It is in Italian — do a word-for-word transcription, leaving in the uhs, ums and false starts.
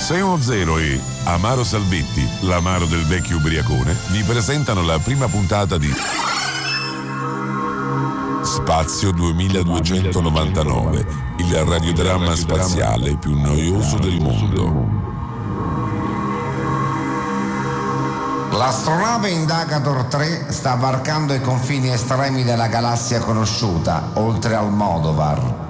sei uno zero e Amaro Salvetti, l'amaro del vecchio ubriacone, vi presentano la prima puntata di Spazio duemiladuecentonovantanove, il radiodramma spaziale più noioso del mondo. L'astronave Indagator tre sta varcando i confini estremi della galassia conosciuta, oltre al Modovar.